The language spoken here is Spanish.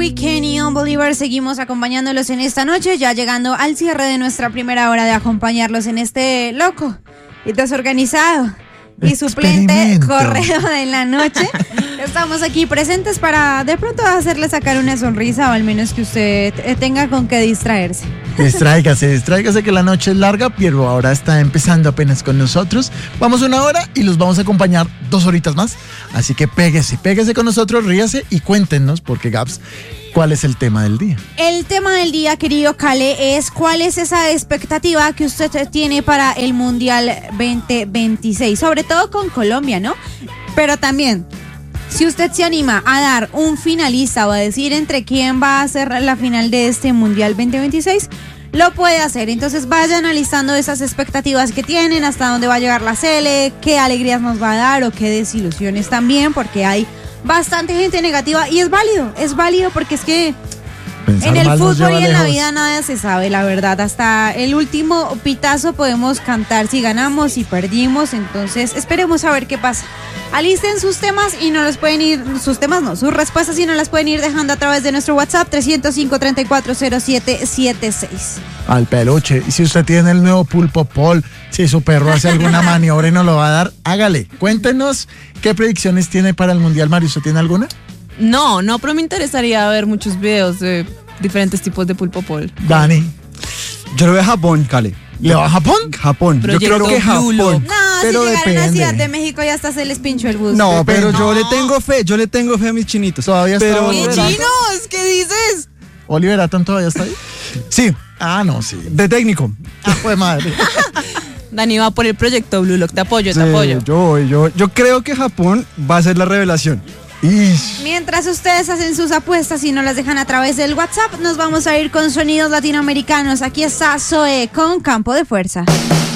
Weeknd y Unbeliever, seguimos acompañándolos en esta noche, ya llegando al cierre de nuestra primera hora de acompañarlos en este loco y desorganizado y suplente correo de la noche. Estamos aquí presentes para de pronto hacerle sacar una sonrisa, o al menos que usted tenga con qué distraerse. Distráigase que la noche es larga, pero ahora está empezando apenas con nosotros. Vamos 1 hora y los vamos a acompañar 2 horitas más. Así que pégese con nosotros, ríase y cuéntenos, porque Gaps, ¿cuál es el tema del día? El tema del día, querido Cale, es cuál es esa expectativa que usted tiene para el Mundial 2026, sobre todo con Colombia, ¿no? Pero también, si usted se anima a dar un finalista o a decir entre quién va a ser la final de este Mundial 2026, lo puede hacer. Entonces vayan analizando esas expectativas que tienen, hasta dónde va a llegar la Sele, qué alegrías nos va a dar o qué desilusiones también, porque hay bastante gente negativa y es válido porque es que en el fútbol y en la vida nada se sabe, la verdad. Hasta el último pitazo podemos cantar si ganamos, si perdimos. Entonces esperemos a ver qué pasa. Alisten sus temas y no los pueden ir, sus respuestas y no las pueden ir dejando a través de nuestro WhatsApp 305-340776. Al peluche. Y si usted tiene el nuevo Pulpo Pol, si su perro hace alguna maniobra y no lo va a dar, hágale. Cuéntenos qué predicciones tiene para el Mundial, Mario. ¿Usted tiene alguna? No, pero me interesaría ver muchos videos de diferentes tipos de Pulpo Pol. Dani. Yo le voy a Japón, Cale. ¿Le va a Japón? Japón. Yo creo que Japón. No, pero si llegaron depende. a Ciudad de México ya hasta se les pinchó el bus. No, pero yo le tengo fe a mis chinitos. Todavía está. Pero ¿Qué chinos? ¿Qué dices? ¿Oliver Atom todavía está ahí? sí, Ah, no, sí. de técnico. Ah, pues madre. Dani va por el proyecto Blue Lock, te apoyo. Yo creo que Japón va a ser la revelación. Mientras ustedes hacen sus apuestas y no las dejan a través del WhatsApp, nos vamos a ir con sonidos latinoamericanos. Aquí está Zoe con Campo de Fuerza.